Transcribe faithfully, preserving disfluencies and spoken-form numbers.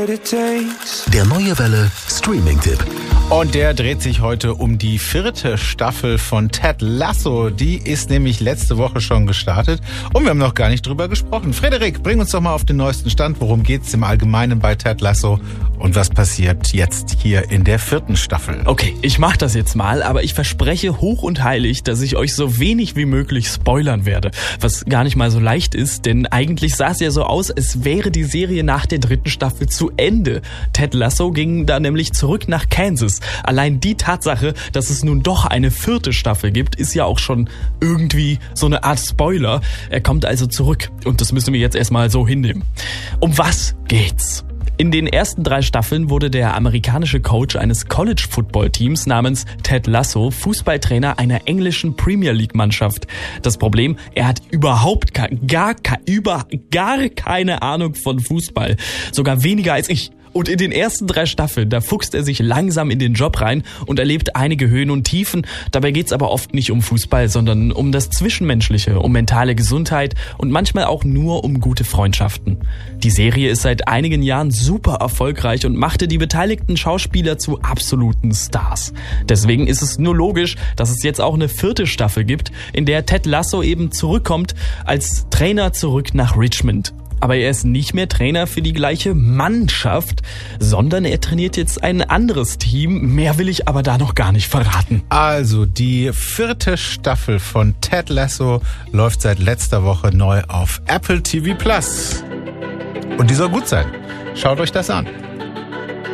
Der Neue Welle Streaming-Tipp. Und der dreht sich heute um die vierte Staffel von Ted Lasso. Die ist nämlich letzte Woche schon gestartet und wir haben noch gar nicht drüber gesprochen. Frederik, bring uns doch mal auf den neuesten Stand. Worum geht's im Allgemeinen bei Ted Lasso und was passiert jetzt hier in der vierten Staffel? Okay, ich mach das jetzt mal, aber ich verspreche hoch und heilig, dass ich euch so wenig wie möglich spoilern werde. Was gar nicht mal so leicht ist, denn eigentlich sah es ja so aus, als wäre die Serie nach der dritten Staffel zu Ende. Ted Lasso ging da nämlich zurück nach Kansas. Allein die Tatsache, dass es nun doch eine vierte Staffel gibt, ist ja auch schon irgendwie so eine Art Spoiler. Er kommt also zurück und das müssen wir jetzt erstmal so hinnehmen. Um was geht's? In den ersten drei Staffeln wurde der amerikanische Coach eines College-Football-Teams namens Ted Lasso Fußballtrainer einer englischen Premier League-Mannschaft. Das Problem, er hat überhaupt gar, gar, über, gar keine Ahnung von Fußball. Sogar weniger als ich. Und in den ersten drei Staffeln, da fuchst er sich langsam in den Job rein und erlebt einige Höhen und Tiefen. Dabei geht's aber oft nicht um Fußball, sondern um das Zwischenmenschliche, um mentale Gesundheit und manchmal auch nur um gute Freundschaften. Die Serie ist seit einigen Jahren super erfolgreich und machte die beteiligten Schauspieler zu absoluten Stars. Deswegen ist es nur logisch, dass es jetzt auch eine vierte Staffel gibt, in der Ted Lasso eben zurückkommt als Trainer zurück nach Richmond. Aber er ist nicht mehr Trainer für die gleiche Mannschaft, sondern er trainiert jetzt ein anderes Team. Mehr will ich aber da noch gar nicht verraten. Also, die vierte Staffel von Ted Lasso läuft seit letzter Woche neu auf Apple T V Plus. Und die soll gut sein. Schaut euch das an.